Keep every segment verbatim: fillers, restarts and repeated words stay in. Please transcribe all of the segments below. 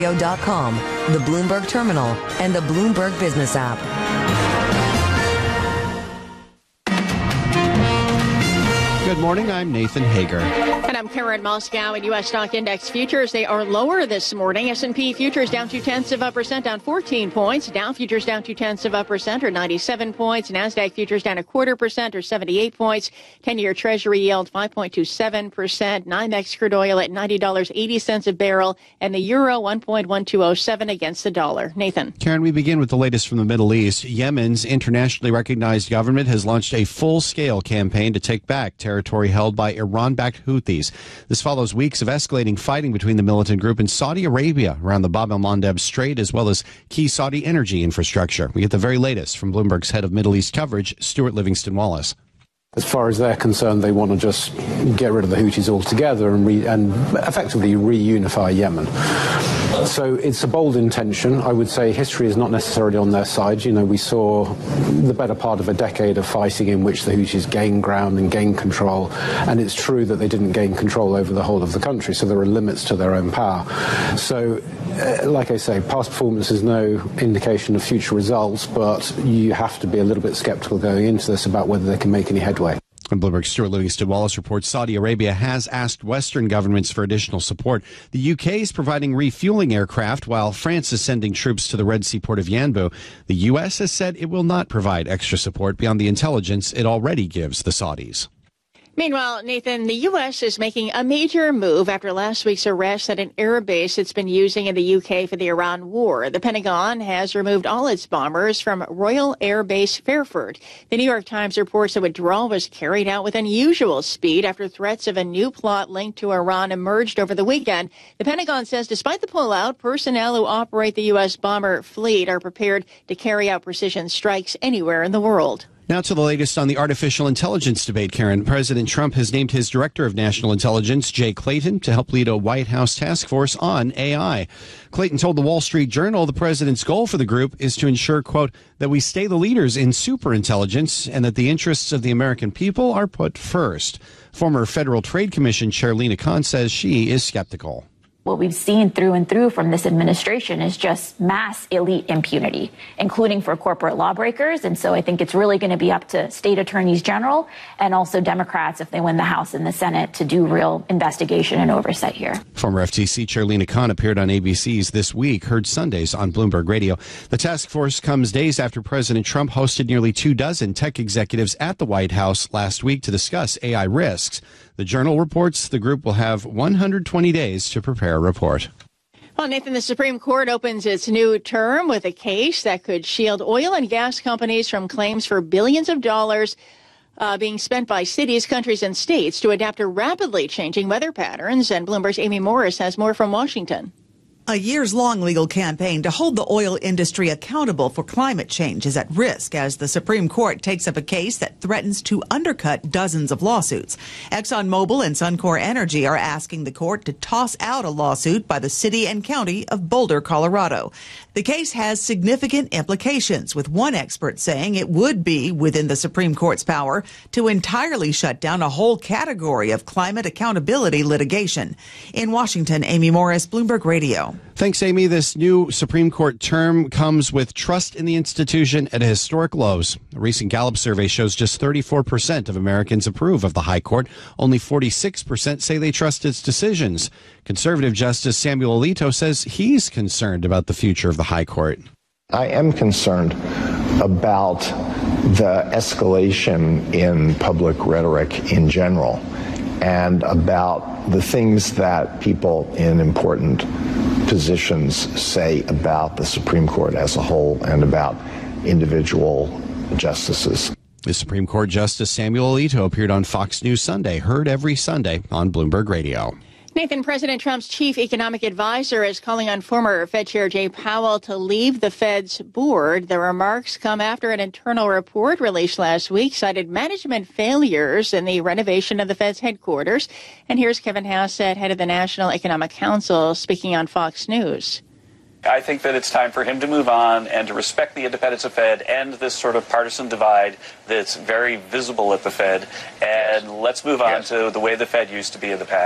dot com, the Bloomberg Terminal, and the Bloomberg Business app. Good morning, I'm Nathan Hager. And I'm Karen Moscow. In U S stock index futures, they are lower this morning. S and P futures down two-tenths of a percent, down fourteen points. Dow futures down two-tenths of a percent, or ninety-seven points. NASDAQ futures down a quarter percent, or seventy-eight points. ten-year Treasury yield five point two seven percent. NYMEX crude oil at ninety dollars and eighty cents a barrel. And the euro one point one two oh seven against the dollar. Nathan. Karen, we begin with the latest from the Middle East. Yemen's internationally recognized government has launched a full-scale campaign to take back territory held by Iran-backed Houthis. This follows weeks of escalating fighting between the militant group and Saudi Arabia around the Bab el-Mandeb Strait, as well as key Saudi energy infrastructure. We get the very latest from Bloomberg's head of Middle East coverage, Stuart Livingston-Wallace. As far as they're concerned, they want to just get rid of the Houthis altogether and, re- and effectively reunify Yemen. So it's a bold intention. I would say history is not necessarily on their side. You know, we saw the better part of a decade of fighting in which the Houthis gained ground and gained control. And it's true that they didn't gain control over the whole of the country, so there are limits to their own power. So, uh, like I say, past performance is no indication of future results, but you have to be a little bit skeptical going into this about whether they can make any headway. And Bloomberg's Stuart Livingston-Wallace reports Saudi Arabia has asked Western governments for additional support. The U K is providing refueling aircraft, while France is sending troops to the Red Sea port of Yanbu. The U S has said it will not provide extra support beyond the intelligence it already gives the Saudis. Meanwhile, Nathan, the U S is making a major move after last week's arrest at an air base it's been using in the U K for the Iran war. The Pentagon has removed all its bombers from Royal Air Base Fairford. The New York Times reports the withdrawal was carried out with unusual speed after threats of a new plot linked to Iran emerged over the weekend. The Pentagon says despite the pullout, personnel who operate the U S bomber fleet are prepared to carry out precision strikes anywhere in the world. Now to the latest on the artificial intelligence debate, Karen. President Trump has named his director of national intelligence, Jay Clayton, to help lead a White House task force on A I. Clayton told the Wall Street Journal the president's goal for the group is to ensure, quote, that we stay the leaders in superintelligence and that the interests of the American people are put first. Former Federal Trade Commission Chair Lina Khan says she is skeptical. What we've seen through and through from this administration is just mass elite impunity, including for corporate lawbreakers. And so I think it's really going to be up to state attorneys general and also Democrats, if they win the House and the Senate, to do real investigation and oversight here. Former F T C Chair Lina Khan appeared on A B C's This Week, heard Sundays on Bloomberg Radio. The task force comes days after President Trump hosted nearly two dozen tech executives at the White House last week to discuss A I risks. The Journal reports the group will have one hundred twenty days to prepare a report. Well, Nathan, the Supreme Court opens its new term with a case that could shield oil and gas companies from claims for billions of dollars uh, being spent by cities, countries, and states to adapt to rapidly changing weather patterns. And Bloomberg's Amy Morris has more from Washington. A years-long legal campaign to hold the oil industry accountable for climate change is at risk as the Supreme Court takes up a case that threatens to undercut dozens of lawsuits. ExxonMobil and Suncor Energy are asking the court to toss out a lawsuit by the city and county of Boulder, Colorado. The case has significant implications, with one expert saying it would be within the Supreme Court's power to entirely shut down a whole category of climate accountability litigation. In Washington, Amy Morris, Bloomberg Radio. Thanks, Amy. This new Supreme Court term comes with trust in the institution at historic lows. A recent Gallup survey shows just thirty-four percent of Americans approve of the High Court. Only forty-six percent say they trust its decisions. Conservative Justice Samuel Alito says he's concerned about the future of the High Court. I am concerned about the escalation in public rhetoric in general and about the things that people in important positions say about the Supreme Court as a whole and about individual justices. The Supreme Court Justice Samuel Alito appeared on Fox News Sunday, heard every Sunday on Bloomberg Radio. Nathan, President Trump's chief economic advisor is calling on former Fed Chair Jay Powell to leave the Fed's board. The remarks come after an internal report released last week cited management failures in the renovation of the Fed's headquarters. And here's Kevin Hassett, head of the National Economic Council, speaking on Fox News. I think that it's time for him to move on and to respect the independence of Fed and this sort of partisan divide that's very visible at the Fed. And let's move on yes. to the way the Fed used to be in the past.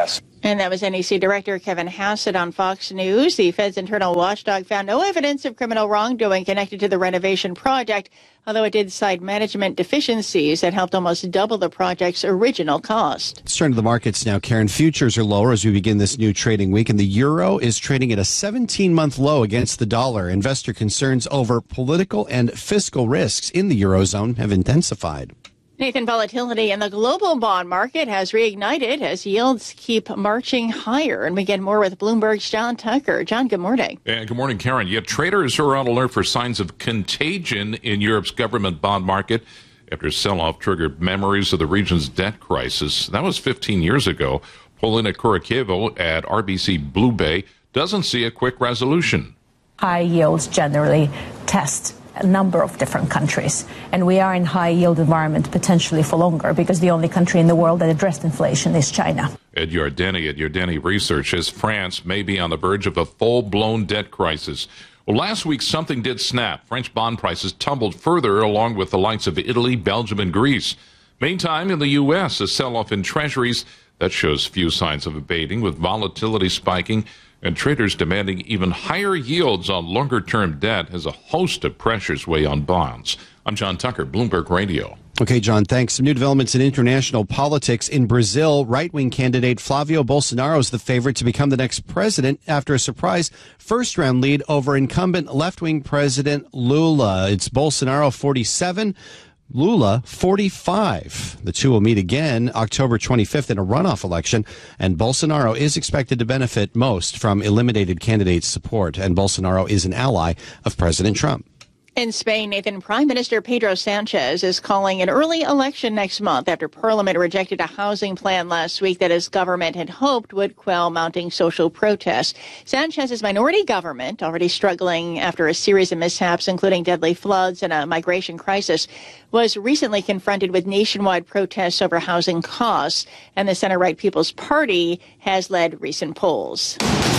And that was N E C Director Kevin Hassett on Fox News. The Fed's internal watchdog found no evidence of criminal wrongdoing connected to the renovation project, although it did cite management deficiencies that helped almost double the project's original cost. Let's turn to the markets now, Karen. Futures are lower as we begin this new trading week, and the euro is trading at a seventeen-month low against the dollar. Investor concerns over political and fiscal risks in the eurozone have intensified. Nathan, volatility in the global bond market has reignited as yields keep marching higher. And we get more with Bloomberg's John Tucker. John, good morning. And good morning, Karen. Yet traders are on alert for signs of contagion in Europe's government bond market after sell-off triggered memories of the region's debt crisis. That was fifteen years ago. Polina Kurakievo at R B C Blue Bay doesn't see a quick resolution. High yields generally test a number of different countries, and we are in high yield environment potentially for longer because the only country in the world that addressed inflation is China. Ed Yardeni at Yardeni Research says France may be on the verge of a full-blown debt crisis. Well, last week something did snap. French bond prices tumbled further along with the likes of Italy, Belgium, and Greece. Meantime, in the U S, a sell-off in treasuries that shows few signs of abating, with volatility spiking and traders demanding even higher yields on longer-term debt as a host of pressures weigh on bonds. I'm John Tucker, Bloomberg Radio. Okay, John, thanks. Some new developments in international politics. In Brazil, right-wing candidate Flavio Bolsonaro is the favorite to become the next president after a surprise first-round lead over incumbent left-wing President Lula. It's Bolsonaro forty-seven, Lula forty-five. The two will meet again October twenty-fifth in a runoff election, and Bolsonaro is expected to benefit most from eliminated candidates' support, and Bolsonaro is an ally of President Trump. In Spain, Nathan, Prime Minister Pedro Sanchez is calling an early election next month after Parliament rejected a housing plan last week that his government had hoped would quell mounting social protests. Sanchez's minority government, already struggling after a series of mishaps, including deadly floods and a migration crisis, was recently confronted with nationwide protests over housing costs, and the center-right People's Party has led recent polls.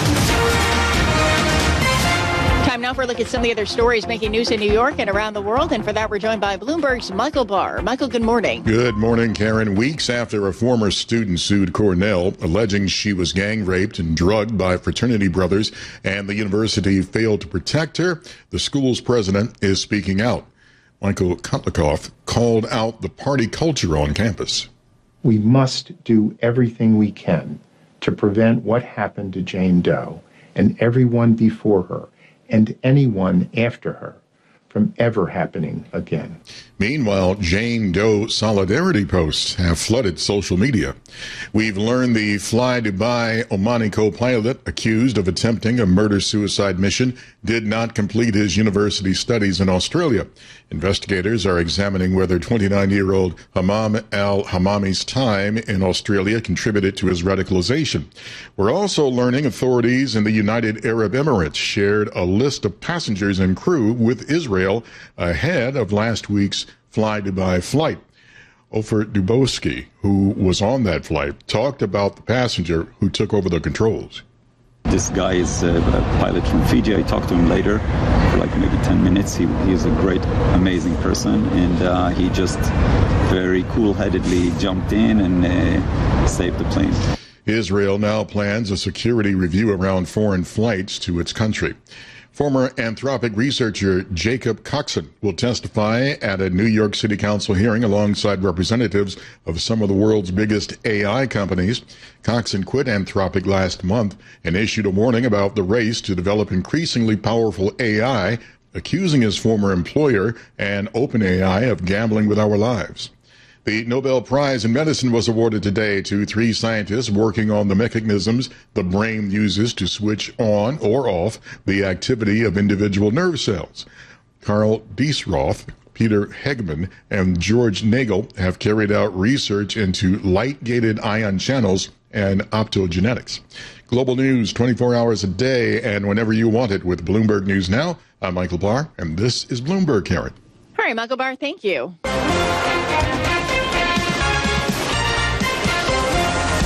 Time now for a look at some of the other stories making news in New York and around the world. And for that, we're joined by Bloomberg's Michael Barr. Michael, good morning. Good morning, Karen. Weeks after a former student sued Cornell, alleging she was gang raped and drugged by fraternity brothers, and the university failed to protect her, the school's president is speaking out. Michael Kotlikoff called out the party culture on campus. We must do everything we can to prevent what happened to Jane Doe and everyone before her and anyone after her from ever happening again. Meanwhile, Jane Doe solidarity posts have flooded social media. We've learned the Fly Dubai Omani co-pilot accused of attempting a murder-suicide mission did not complete his university studies in Australia. Investigators are examining whether twenty-nine-year-old Hammam al-Hammami's time in Australia contributed to his radicalization. We're also learning authorities in the United Arab Emirates shared a list of passengers and crew with Israel ahead of last week's Fly Dubai flight. Ofer Dubowski, who was on that flight, talked about the passenger who took over the controls. This guy is a pilot from Fiji. I talked to him later for like maybe ten minutes. He, he is a great, amazing person, and uh, he just very cool-headedly jumped in and uh, saved the plane. Israel now plans a security review around foreign flights to its country. Former Anthropic researcher Jacob Coxon will testify at a New York City Council hearing alongside representatives of some of the world's biggest A I companies. Coxon quit Anthropic last month and issued a warning about the race to develop increasingly powerful A I, accusing his former employer and OpenAI of gambling with our lives. The Nobel Prize in Medicine was awarded today to three scientists working on the mechanisms the brain uses to switch on or off the activity of individual nerve cells. Carl Diesroth, Peter Hegman, and George Nagel have carried out research into light-gated ion channels and optogenetics. Global news twenty-four hours a day and whenever you want it with Bloomberg News Now. I'm Michael Barr, and this is Bloomberg, Karen. All right, Michael Barr, thank you.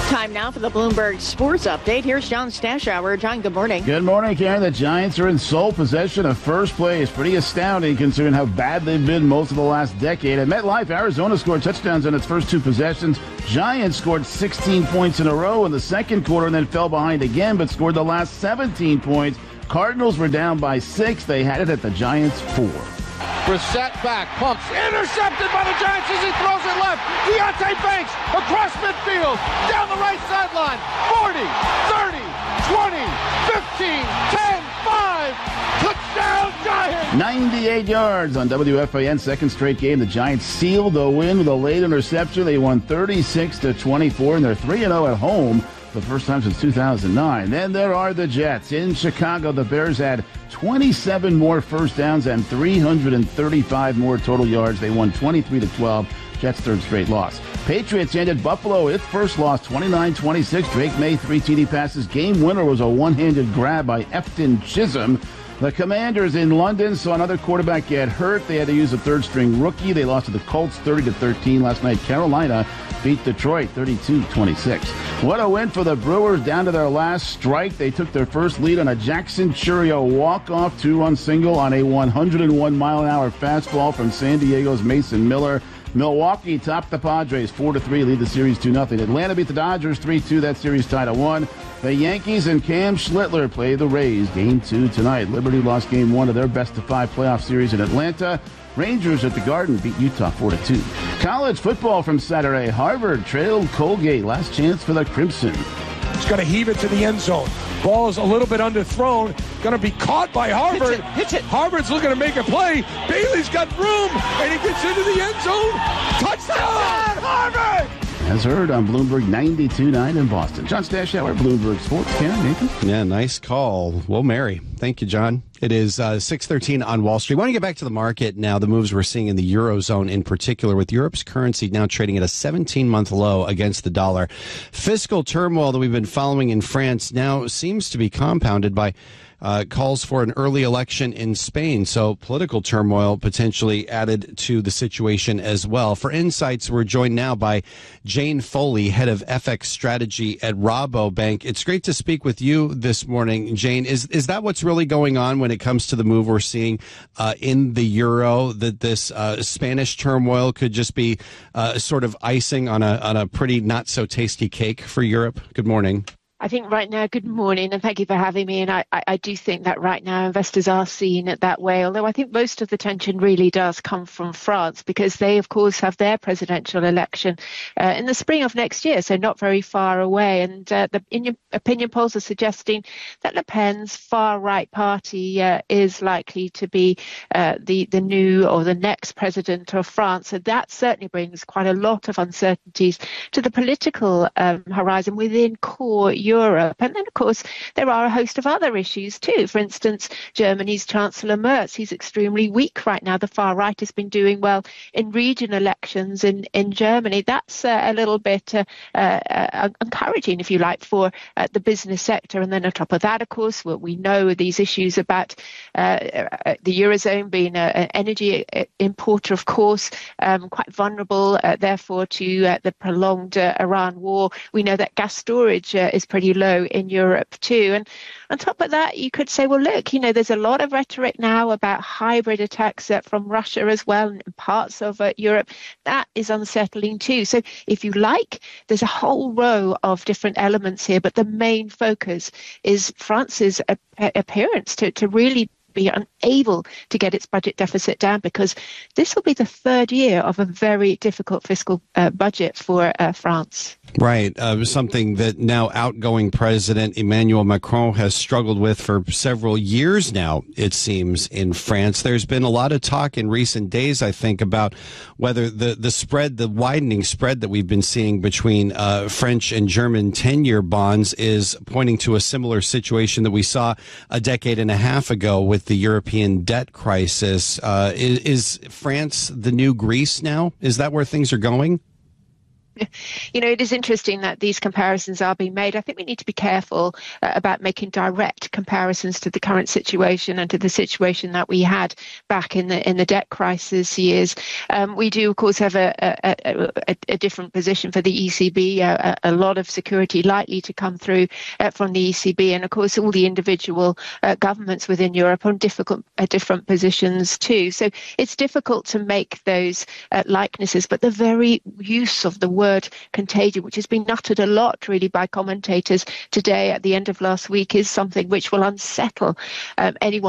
Time now for the Bloomberg Sports Update. Here's John Stashower. John, good morning. Good morning, Karen. The Giants are in sole possession of first place. Pretty astounding considering how bad they've been most of the last decade. At MetLife, Arizona scored touchdowns on its first two possessions. Giants scored sixteen points in a row in the second quarter and then fell behind again, but scored the last seventeen points. Cardinals were down by six. They had it at the Giants' four. Brissett back, pumps, intercepted by the Giants as he throws it left. Deontay Banks across midfield, down the right sideline. forty, thirty, twenty, fifteen, ten, five. Touchdown Giants! ninety-eight yards on W F A N, second straight game. The Giants sealed the win with a late interception. They won thirty-six to twenty-four, and they're three and oh at home. The first time since two thousand nine. Then there are the Jets. In Chicago, the Bears had twenty-seven more first downs and three hundred thirty-five more total yards. They won twenty-three to twelve. Jets' third straight loss. Patriots ended Buffalo its first loss, twenty-nine twenty-six. Drake May, three T D passes. Game winner was a one-handed grab by Efton Chisholm. The Commanders in London saw another quarterback get hurt. They had to use a third-string rookie. They lost to the Colts thirty to thirteen last night. Carolina beat Detroit thirty-two twenty-six. What a win for the Brewers down to their last strike. They took their first lead on a Jackson Chourio walk-off two-run single on a one hundred one mile an hour fastball from San Diego's Mason Miller. Milwaukee topped the Padres four to three, lead the series two nothing. Atlanta beat the Dodgers three two. That series tied at one. The Yankees and Cam Schlittler play the Rays game two tonight. Liberty lost game one of their best of five playoff series in Atlanta. Rangers at the Garden beat Utah four to two. College football from Saturday. Harvard trailed Colgate. Last chance for the Crimson. He's going to heave it to the end zone. Ball is a little bit underthrown. Going to be caught by Harvard. Hits it, hits it. Harvard's looking to make a play. Bailey's got room, and he gets into the end zone. Touchdown, Harvard! As heard on Bloomberg ninety-two point nine in Boston. John Stashower, Bloomberg Sports. Karen, Nathan? Yeah, nice call. Well, Mary. Thank you, John. It is uh, six thirteen on Wall Street. I want to get back to the market now, the moves we're seeing in the Eurozone in particular, with Europe's currency now trading at a seventeen-month low against the dollar. Fiscal turmoil that we've been following in France now seems to be compounded by Uh, calls for an early election in Spain, so political turmoil potentially added to the situation as well. For insights, we're joined now by Jane Foley, head of F X strategy at Rabobank. It's great to speak with you this morning, Jane. Is is that what's really going on when it comes to the move we're seeing uh, in the euro? That this uh, Spanish turmoil could just be uh, sort of icing on a on a pretty not so tasty cake for Europe? Good morning. I think right now, good morning, and thank you for having me. And I, I, I do think that right now investors are seeing it that way, although I think most of the tension really does come from France, because they, of course, have their presidential election uh, in the spring of next year, so not very far away. And uh, the in opinion polls are suggesting that Le Pen's far-right party uh, is likely to be uh, the, the new or the next president of France. So that certainly brings quite a lot of uncertainties to the political um, horizon within core Europe. Europe. And then, of course, there are a host of other issues too. For instance, Germany's Chancellor Merz, he's extremely weak right now. The far right has been doing well in region elections in, in Germany. That's uh, a little bit uh, uh, encouraging, if you like, for uh, the business sector. And then on top of that, of course, well, we know these issues about uh, the Eurozone being a, an energy importer, of course, um, quite vulnerable, uh, therefore, to uh, the prolonged uh, Iran war. We know that gas storage uh, is pretty low in Europe too. And on top of that, you could say, well, look, you know, there's a lot of rhetoric now about hybrid attacks uh, from Russia as well in parts of uh, Europe. That is unsettling too. So if you like, there's a whole row of different elements here, but the main focus is France's ap- appearance to, to really be unable to get its budget deficit down, because this will be the third year of a very difficult fiscal uh, budget for uh, France. Right. Uh, something that now outgoing President Emmanuel Macron has struggled with for several years now, it seems, in France. There's been a lot of talk in recent days, I think, about whether the, the spread, the widening spread that we've been seeing between uh, French and German ten-year bonds is pointing to a similar situation that we saw a decade and a half ago with the European debt crisis. Uh, is, is France the new Greece now? Is that where things are going? You know, it is interesting that these comparisons are being made. I think we need to be careful uh, about making direct comparisons to the current situation and to the situation that we had back in the in the debt crisis years. Um, we do, of course, have a, a, a, a different position for the E C B, a, a lot of security likely to come through uh, from the E C B. And, of course, all the individual uh, governments within Europe are in difficult, uh, different positions too. So it's difficult to make those uh, likenesses. But the very use of the word contagion, which has been uttered a lot really by commentators today at the end of last week, is something which will unsettle um, anyone